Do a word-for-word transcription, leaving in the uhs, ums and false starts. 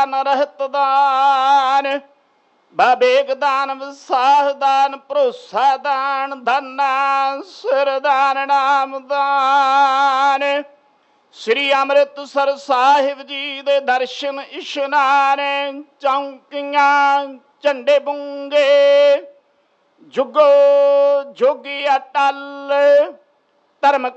ਦਾਨ ਰਹਿਤ ਦਾਨ, ਵਿਵੇਕ ਦਾਨ, ਵਿਸਾਹ ਦਾਨ, ਭਰੋਸਾ ਦਾਨ, ਧੰਨਾ ਸਿਰ ਦਾਨ, ਨਾਮ ਦਾਨ। ਸ੍ਰੀ ਅੰਮ੍ਰਿਤਸਰ ਸਾਹਿਬ ਜੀ ਦੇ ਦਰਸ਼ਨ ਇਸ਼ਨਾਨ, ਚੌਂਕੀਆਂ ਝੰਡੇ ਬੁੰਗੇ, ਜੁਗੋ ਜੋਗੀ ਅਟਲ ਧਰਮ